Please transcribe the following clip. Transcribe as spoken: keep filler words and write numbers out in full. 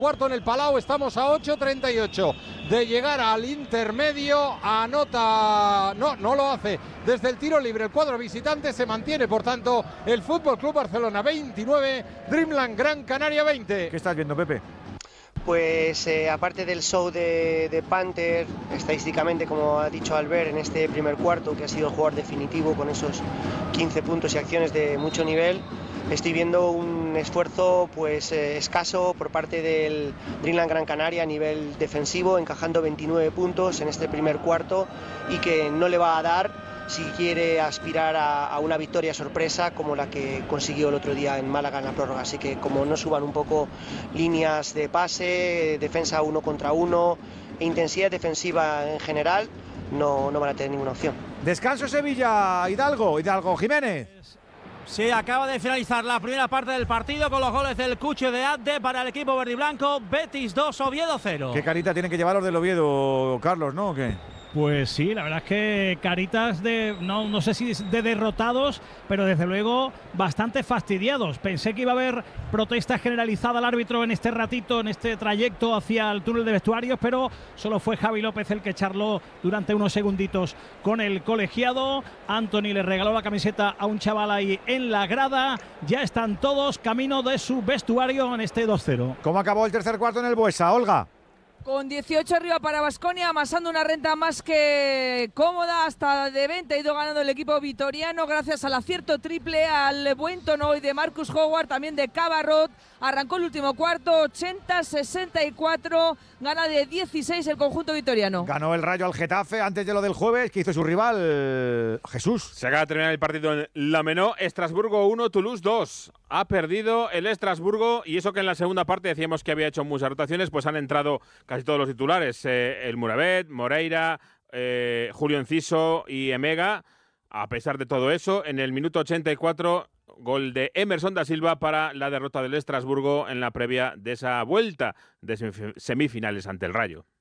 Cuarto en el Palau, estamos a ocho treinta y ocho de llegar al intermedio. Anota, no, no lo hace desde el tiro libre. El cuadro visitante se mantiene, por tanto, el Fútbol Club Barcelona veintinueve, Dreamland Gran Canaria veinte. ¿Qué estás viendo, Pepe? Pues eh, aparte del show de, de Panther, estadísticamente, como ha dicho Albert, en este primer cuarto, que ha sido el jugador definitivo con esos quince puntos y acciones de mucho nivel, estoy viendo un esfuerzo pues eh, escaso por parte del Dreamland Gran Canaria a nivel defensivo, encajando veintinueve puntos en este primer cuarto, y que no le va a dar si quiere aspirar a, a una victoria sorpresa como la que consiguió el otro día en Málaga en la prórroga. Así que como no suban un poco líneas de pase, defensa uno contra uno e intensidad defensiva en general, no, no van a tener ninguna opción. Descanso Sevilla, Hidalgo, Hidalgo Jiménez. Sí, acaba de finalizar la primera parte del partido con los goles del Cuche de Adde para el equipo verde y blanco. Betis dos, Oviedo cero. ¿Qué carita tienen que llevar los del Oviedo, Carlos, no? ¿O qué? Pues sí, la verdad es que caritas de, no, no sé si de derrotados, pero desde luego bastante fastidiados. Pensé que iba a haber protesta generalizada al árbitro en este ratito, en este trayecto hacia el túnel de vestuarios, pero solo fue Javi López el que charló durante unos segunditos con el colegiado. Anthony le regaló la camiseta a un chaval ahí en la grada. Ya están todos camino de su vestuario en este dos cero. ¿Cómo acabó el tercer cuarto en el Buesa, Olga? Con dieciocho arriba para Baskonia, amasando una renta más que cómoda, hasta de veinte ha ido ganando el equipo vitoriano gracias al acierto triple, al buen tono hoy de Marcus Howard, también de Cabarrot. Arrancó el último cuarto, ochenta sesenta y cuatro, gana de dieciséis el conjunto vitoriano. Ganó el Rayo al Getafe antes de lo del jueves, que hizo su rival Jesús. Se acaba de terminar el partido en La Menó, Estrasburgo uno, Toulouse dos. Ha perdido el Estrasburgo, y eso que en la segunda parte decíamos que había hecho muchas rotaciones, pues han entrado casi todos los titulares, eh, el Muravet, Moreira, eh, Julio Enciso y Emega. A pesar de todo eso, en el minuto ochenta y cuatro, gol de Emerson da Silva para la derrota del Estrasburgo en la previa de esa vuelta de semifinales ante el Rayo.